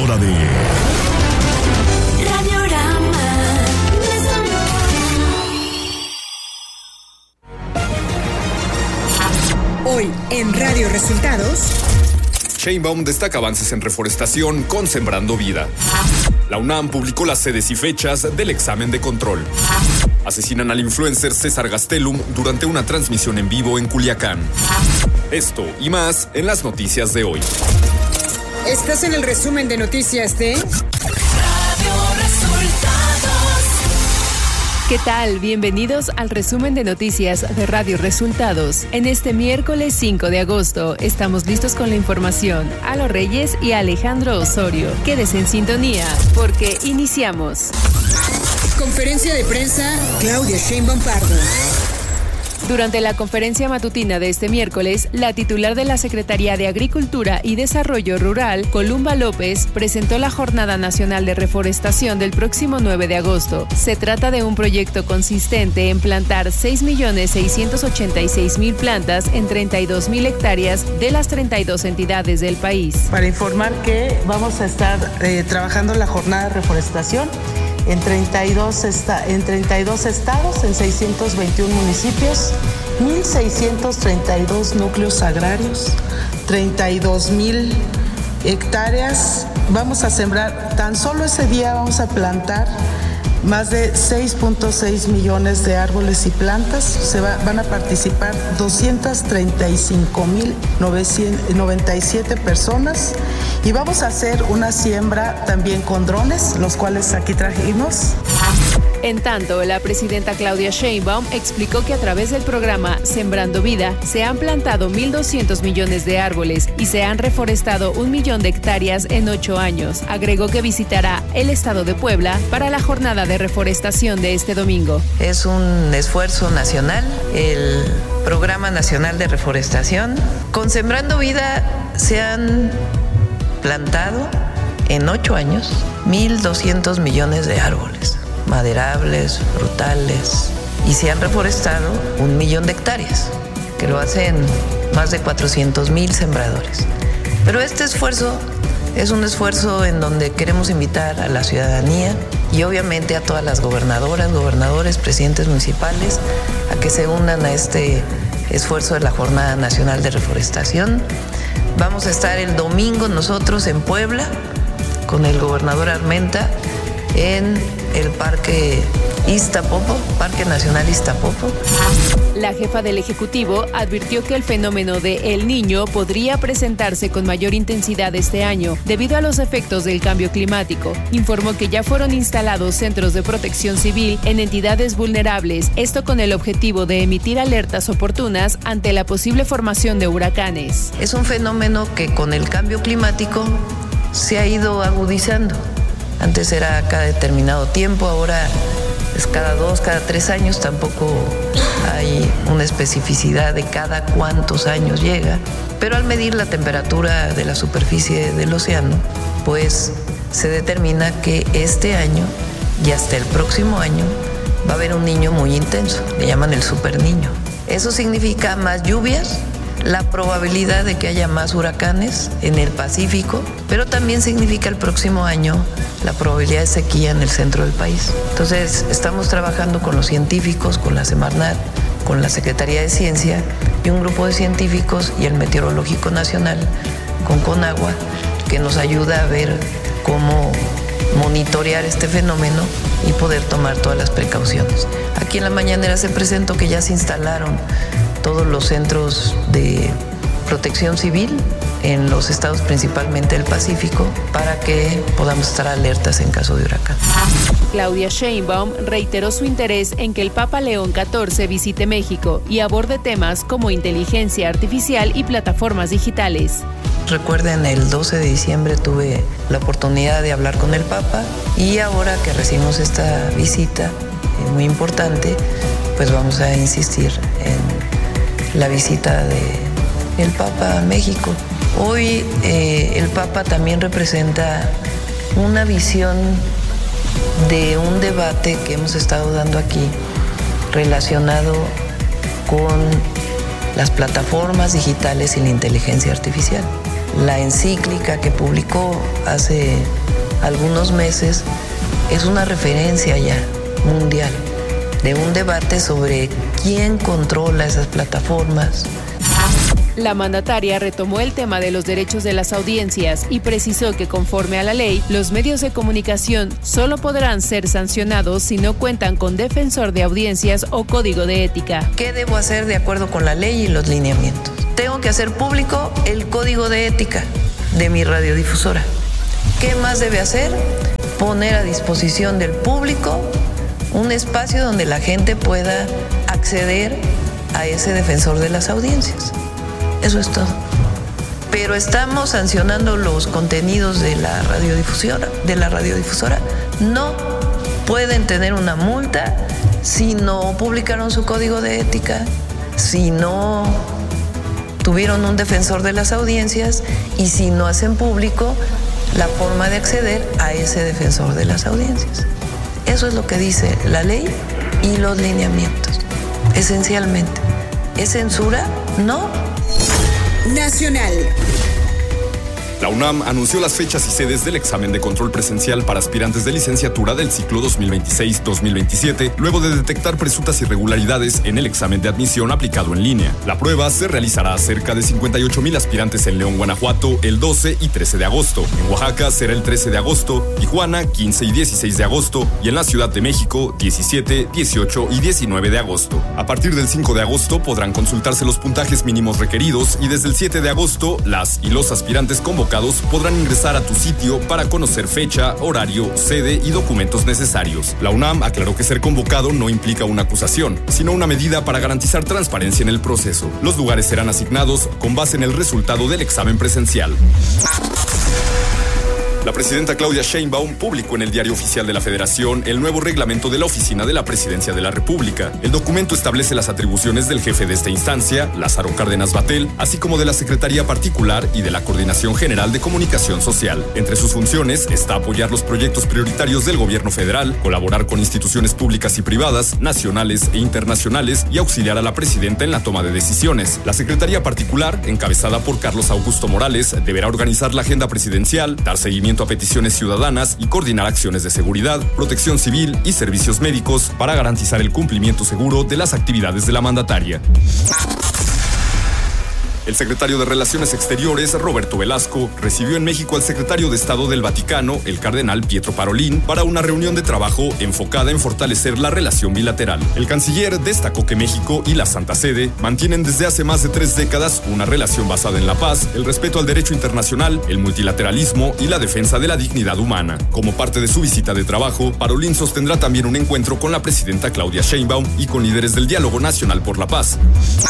hora de Radiorama. Hoy en Radio Resultados. Sheinbaum destaca avances en reforestación con Sembrando Vida. La UNAM publicó las sedes y fechas del examen de control. Asesinan al influencer César Gastelum durante una transmisión en vivo en Culiacán. Esto y más en las noticias de hoy. Estás en el resumen de noticias de Radio Resultados. ¿Qué tal? Bienvenidos al resumen de noticias de Radio Resultados. En este miércoles 5 de agosto estamos listos con la información. Alo Reyes y Alejandro Osorio. Quédese en sintonía porque iniciamos. Conferencia de prensa, Claudia Sheinbaum Pardo. Durante la conferencia matutina de este miércoles, la titular de la Secretaría de Agricultura y Desarrollo Rural, Columba López, presentó la Jornada Nacional de Reforestación del próximo 9 de agosto. Se trata de un proyecto consistente en plantar 6.686.000 plantas en 32.000 hectáreas de las 32 entidades del país. Para informar que vamos a estar trabajando la jornada de reforestación en 32 estados, en 621 municipios, 1.632 núcleos agrarios, 32.000 hectáreas. Vamos a sembrar, tan solo ese día vamos a plantar más de 6.6 millones de árboles y plantas. Van a participar 235.097 personas y vamos a hacer una siembra también con drones, los cuales aquí trajimos. En tanto, la presidenta Claudia Sheinbaum explicó que a través del programa Sembrando Vida se han plantado 1.200 millones de árboles y se han reforestado 1 millón de hectáreas en 8 años. Agregó que visitará el estado de Puebla para la jornada de reforestación de este domingo. Es un esfuerzo nacional, el Programa Nacional de Reforestación. Con Sembrando Vida se han plantado en 8 años 1.200 millones de árboles, maderables, frutales, y se han reforestado 1 millón de hectáreas, que lo hacen más de 400,000 sembradores. Pero este esfuerzo es un esfuerzo en donde queremos invitar a la ciudadanía y obviamente a todas las gobernadoras, gobernadores, presidentes municipales a que se unan a este esfuerzo de la Jornada Nacional de Reforestación. Vamos a estar el domingo nosotros en Puebla con el gobernador Armenta en el Parque Iztapopo, Parque Nacional Iztapopo. La jefa del Ejecutivo advirtió que el fenómeno de El Niño podría presentarse con mayor intensidad este año debido a los efectos del cambio climático. Informó que ya fueron instalados centros de protección civil en entidades vulnerables, esto con el objetivo de emitir alertas oportunas ante la posible formación de huracanes. Es un fenómeno que con el cambio climático se ha ido agudizando. Antes era cada determinado tiempo, ahora es cada 2, cada 3 años, tampoco hay una especificidad de cada cuántos años llega, pero al medir la temperatura de la superficie del océano, pues se determina que este año y hasta el próximo año va a haber un niño muy intenso, le llaman el superniño. Eso significa más lluvias, la probabilidad de que haya más huracanes en el Pacífico, pero también significa el próximo año la probabilidad de sequía en el centro del país. Entonces, estamos trabajando con los científicos, con la Semarnat, con la Secretaría de Ciencia y un grupo de científicos y el Meteorológico Nacional, con Conagua, que nos ayuda a ver cómo monitorear este fenómeno y poder tomar todas las precauciones. Aquí en la mañanera se presentó que ya se instalaron todos los centros de protección civil en los estados principalmente del Pacífico para que podamos estar alertas en caso de huracán. Claudia Sheinbaum reiteró su interés en que el Papa León XIV visite México y aborde temas como inteligencia artificial y plataformas digitales. Recuerden, el 12 de diciembre tuve la oportunidad de hablar con el Papa y ahora que recibimos esta visita muy importante, pues vamos a insistir en la visita del Papa a México. Hoy el Papa también representa una visión de un debate que hemos estado dando aquí relacionado con las plataformas digitales y la inteligencia artificial. La encíclica que publicó hace algunos meses es una referencia ya mundial de un debate sobre quién controla esas plataformas. La mandataria retomó el tema de los derechos de las audiencias y precisó que conforme a la ley, los medios de comunicación solo podrán ser sancionados si no cuentan con defensor de audiencias o código de ética. ¿Qué debo hacer de acuerdo con la ley y los lineamientos? Tengo que hacer público el código de ética de mi radiodifusora. ¿Qué más debe hacer? Poner a disposición del público un espacio donde la gente pueda acceder a ese defensor de las audiencias. Eso es todo. Pero estamos sancionando los contenidos de la radiodifusora. No pueden tener una multa si no publicaron su código de ética, si no tuvieron un defensor de las audiencias y si no hacen público la forma de acceder a ese defensor de las audiencias. Eso es lo que dice la ley y los lineamientos, esencialmente. ¿Es censura? No. Nacional. La UNAM anunció las fechas y sedes del examen de control presencial para aspirantes de licenciatura del ciclo 2026-2027, luego de detectar presuntas irregularidades en el examen de admisión aplicado en línea. La prueba se realizará a cerca de 58,000 aspirantes en León, Guanajuato, el 12 y 13 de agosto. En Oaxaca será el 13 de agosto, Tijuana 15 y 16 de agosto y en la Ciudad de México 17, 18 y 19 de agosto. A partir del 5 de agosto podrán consultarse los puntajes mínimos requeridos y desde el 7 de agosto las y los aspirantes convocados podrán ingresar a tu sitio para conocer fecha, horario, sede y documentos necesarios. La UNAM aclaró que ser convocado no implica una acusación, sino una medida para garantizar transparencia en el proceso. Los lugares serán asignados con base en el resultado del examen presencial. La presidenta Claudia Sheinbaum publicó en el Diario Oficial de la Federación el nuevo reglamento de la Oficina de la Presidencia de la República. El documento establece las atribuciones del jefe de esta instancia, Lázaro Cárdenas Battel, así como de la Secretaría Particular y de la Coordinación General de Comunicación Social. Entre sus funciones está apoyar los proyectos prioritarios del gobierno federal, colaborar con instituciones públicas y privadas, nacionales e internacionales y auxiliar a la presidenta en la toma de decisiones. La Secretaría Particular, encabezada por Carlos Augusto Morales, deberá organizar la agenda presidencial, dar seguimiento a peticiones ciudadanas y coordinar acciones de seguridad, protección civil y servicios médicos para garantizar el cumplimiento seguro de las actividades de la mandataria. El secretario de Relaciones Exteriores, Roberto Velasco, recibió en México al secretario de Estado del Vaticano, el cardenal Pietro Parolin, para una reunión de trabajo enfocada en fortalecer la relación bilateral. El canciller destacó que México y la Santa Sede mantienen desde hace más de 3 décadas una relación basada en la paz, el respeto al derecho internacional, el multilateralismo y la defensa de la dignidad humana. Como parte de su visita de trabajo, Parolin sostendrá también un encuentro con la presidenta Claudia Sheinbaum y con líderes del Diálogo Nacional por la Paz.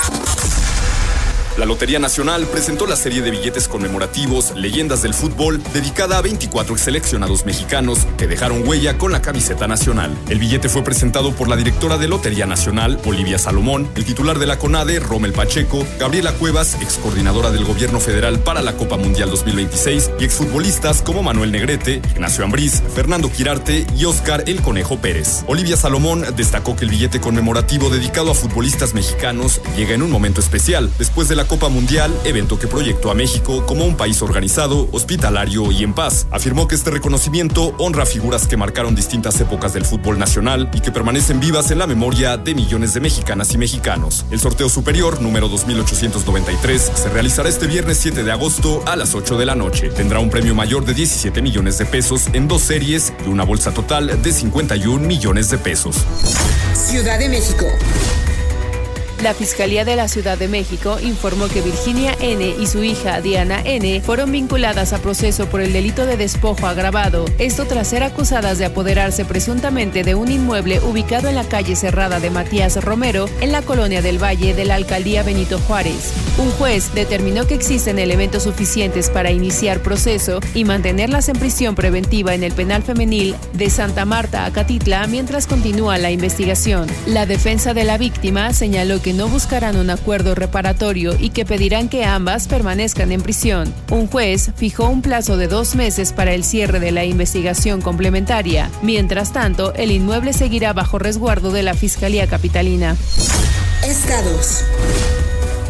La Lotería Nacional presentó la serie de billetes conmemorativos Leyendas del Fútbol, dedicada a 24 seleccionados mexicanos que dejaron huella con la camiseta nacional. El billete fue presentado por la directora de Lotería Nacional, Olivia Salomón, el titular de la CONADE, Rommel Pacheco, Gabriela Cuevas, excoordinadora del Gobierno Federal para la Copa Mundial 2026, y exfutbolistas como Manuel Negrete, Ignacio Ambriz, Fernando Quirarte y Óscar El Conejo Pérez. Olivia Salomón destacó que el billete conmemorativo dedicado a futbolistas mexicanos llega en un momento especial, después de la Copa Mundial, evento que proyectó a México como un país organizado, hospitalario y en paz. Afirmó que este reconocimiento honra a figuras que marcaron distintas épocas del fútbol nacional y que permanecen vivas en la memoria de millones de mexicanas y mexicanos. El sorteo superior, número 2893, se realizará este viernes 7 de agosto a las 8 de la noche. Tendrá un premio mayor de 17 millones de pesos en 2 series y una bolsa total de 51 millones de pesos. Ciudad de México. La Fiscalía de la Ciudad de México informó que Virginia N. y su hija Diana N. fueron vinculadas a proceso por el delito de despojo agravado, esto tras ser acusadas de apoderarse presuntamente de un inmueble ubicado en la calle Cerrada de Matías Romero, en la Colonia del Valle de la Alcaldía Benito Juárez. Un juez determinó que existen elementos suficientes para iniciar proceso y mantenerlas en prisión preventiva en el penal femenil de Santa Marta, Acatitla, mientras continúa la investigación. La defensa de la víctima señaló que no buscarán un acuerdo reparatorio y que pedirán que ambas permanezcan en prisión. Un juez fijó un plazo de 2 meses para el cierre de la investigación complementaria. Mientras tanto, el inmueble seguirá bajo resguardo de la Fiscalía Capitalina. Estados.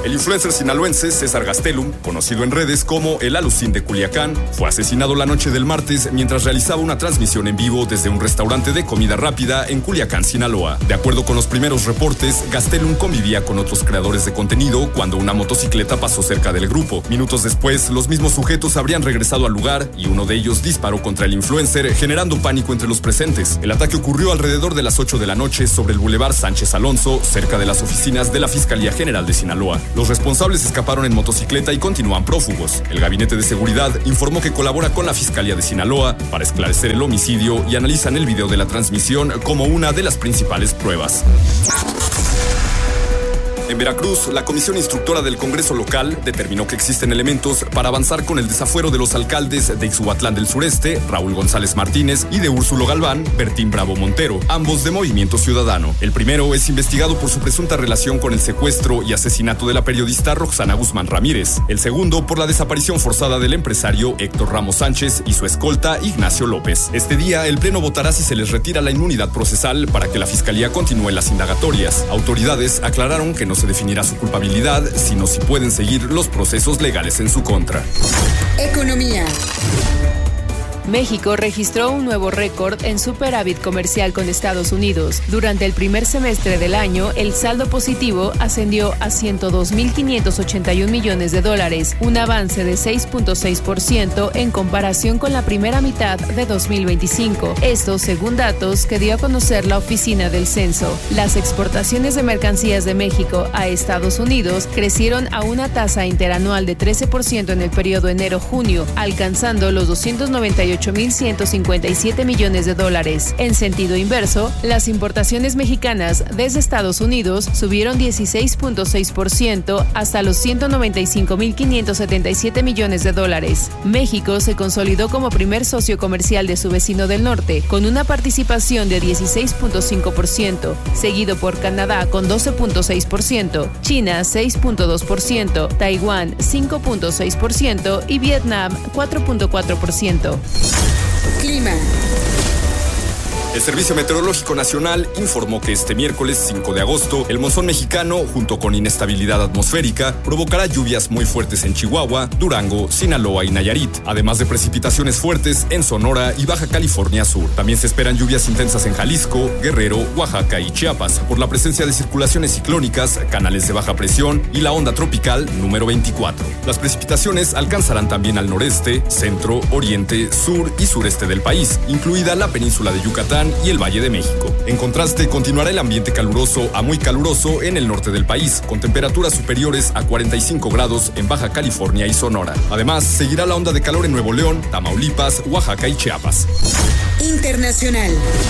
El influencer sinaloense César Gastelum, conocido en redes como el Alucín de Culiacán, fue asesinado la noche del martes mientras realizaba una transmisión en vivo desde un restaurante de comida rápida en Culiacán, Sinaloa. De acuerdo con los primeros reportes, Gastelum convivía con otros creadores de contenido cuando una motocicleta pasó cerca del grupo. Minutos después, los mismos sujetos habrían regresado al lugar y uno de ellos disparó contra el influencer, generando pánico entre los presentes. El ataque ocurrió alrededor de las 8 de la noche sobre el Boulevard Sánchez Alonso, cerca de las oficinas de la Fiscalía General de Sinaloa. Los responsables escaparon en motocicleta y continúan prófugos. El Gabinete de Seguridad informó que colabora con la Fiscalía de Sinaloa para esclarecer el homicidio y analizan el video de la transmisión como una de las principales pruebas. En Veracruz, la Comisión Instructora del Congreso Local determinó que existen elementos para avanzar con el desafuero de los alcaldes de Ixhuatlán del Sureste, Raúl González Martínez, y de Úrsulo Galván, Bertín Bravo Montero, ambos de Movimiento Ciudadano. El primero es investigado por su presunta relación con el secuestro y asesinato de la periodista Roxana Guzmán Ramírez. El segundo por la desaparición forzada del empresario Héctor Ramos Sánchez y su escolta Ignacio López. Este día, el Pleno votará si se les retira la inmunidad procesal para que la Fiscalía continúe las indagatorias. Autoridades aclararon que no se definirá su culpabilidad, sino si pueden seguir los procesos legales en su contra. Economía. México registró un nuevo récord en superávit comercial con Estados Unidos. Durante el primer semestre del año, el saldo positivo ascendió a $102.581 millones, un avance de 6.6% en comparación con la primera mitad de 2025. Esto según datos que dio a conocer la Oficina del Censo. Las exportaciones de mercancías de México a Estados Unidos crecieron a una tasa interanual de 13% en el periodo enero-junio, alcanzando los $298.157 millones. En sentido inverso, las importaciones mexicanas desde Estados Unidos subieron 16.6% hasta los $195.577 millones. México se consolidó como primer socio comercial de su vecino del norte, con una participación de 16.5%, seguido por Canadá con 12.6%, China 6.2%, Taiwán 5.6% y Vietnam 4.4%. Clima. El Servicio Meteorológico Nacional informó que este miércoles 5 de agosto, el monzón mexicano, junto con inestabilidad atmosférica, provocará lluvias muy fuertes en Chihuahua, Durango, Sinaloa y Nayarit, además de precipitaciones fuertes en Sonora y Baja California Sur. También se esperan lluvias intensas en Jalisco, Guerrero, Oaxaca y Chiapas, por la presencia de circulaciones ciclónicas, canales de baja presión y la onda tropical número 24. Las precipitaciones alcanzarán también al noreste, centro, oriente, sur y sureste del país, incluida la península de Yucatán y el Valle de México. En contraste, continuará el ambiente caluroso a muy caluroso en el norte del país, con temperaturas superiores a 45 grados en Baja California y Sonora. Además, seguirá la onda de calor en Nuevo León, Tamaulipas, Oaxaca y Chiapas. Internacional.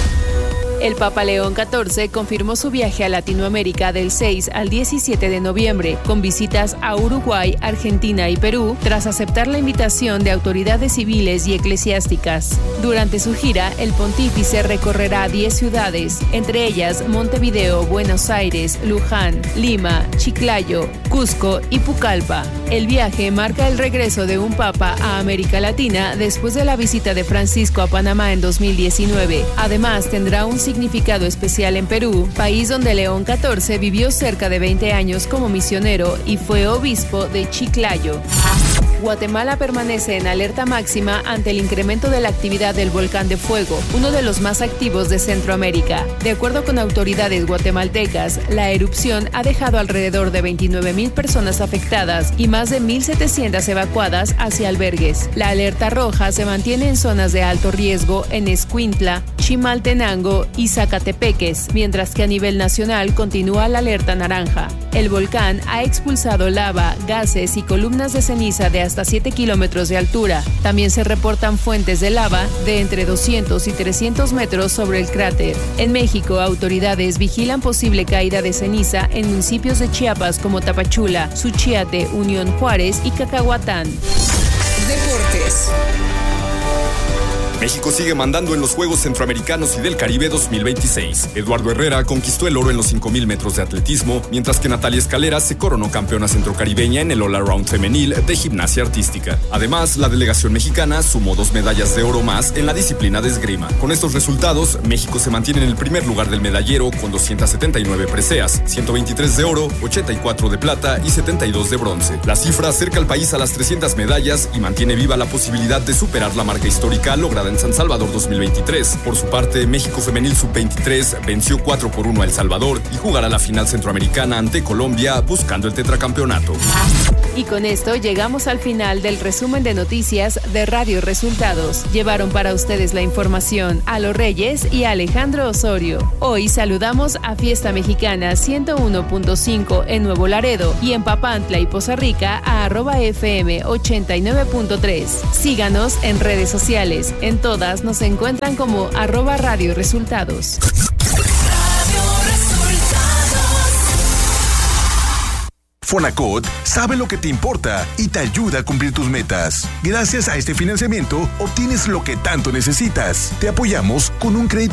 El Papa León XIV confirmó su viaje a Latinoamérica del 6 al 17 de noviembre, con visitas a Uruguay, Argentina y Perú, tras aceptar la invitación de autoridades civiles y eclesiásticas. Durante su gira, el pontífice recorrerá 10 ciudades, entre ellas Montevideo, Buenos Aires, Luján, Lima, Chiclayo, Cusco y Pucallpa. El viaje marca el regreso de un papa a América Latina después de la visita de Francisco a Panamá en 2019. Además, tendrá un significado especial en Perú, país donde León XIV vivió cerca de 20 años como misionero y fue obispo de Chiclayo. Guatemala permanece en alerta máxima ante el incremento de la actividad del volcán de fuego, uno de los más activos de Centroamérica. De acuerdo con autoridades guatemaltecas, la erupción ha dejado alrededor de 29,000 personas afectadas y más de 1,700 evacuadas hacia albergues. La alerta roja se mantiene en zonas de alto riesgo en Escuintla, Chimaltenango y Zacatepeques, mientras que a nivel nacional continúa la alerta naranja. El volcán ha expulsado lava, gases y columnas de ceniza de hasta 7 kilómetros de altura. También se reportan fuentes de lava de entre 200 y 300 metros sobre el cráter. En México, autoridades vigilan posible caída de ceniza en municipios de Chiapas como Tapachula, Suchiate, Unión Juárez y Cacahuatán. Deportes. México sigue mandando en los Juegos Centroamericanos y del Caribe 2026. Eduardo Herrera conquistó el oro en los 5,000 metros de atletismo, mientras que Natalia Escalera se coronó campeona centrocaribeña en el all-around femenil de gimnasia artística. Además, la delegación mexicana sumó 2 medallas de oro más en la disciplina de esgrima. Con estos resultados, México se mantiene en el primer lugar del medallero con 279 preseas, 123 de oro, 84 de plata y 72 de bronce. La cifra acerca al país a las 300 medallas y mantiene viva la posibilidad de superar la marca histórica lograda en San Salvador 2023. Por su parte, México Femenil Sub-23 venció 4-1 a El Salvador y jugará la final centroamericana ante Colombia buscando el tetracampeonato. Y con esto llegamos al final del resumen de noticias de Radio Resultados. Llevaron para ustedes la información Alo Reyes y Alejandro Osorio. Hoy saludamos a Fiesta Mexicana 101.5 en Nuevo Laredo y en Papantla y Poza Rica a @FM 89.3. Síganos en redes sociales. En todas nos encuentran como @Radio Resultados. Fonacot sabe lo que te importa y te ayuda a cumplir tus metas. Gracias a este financiamiento, obtienes lo que tanto necesitas. Te apoyamos con un crédito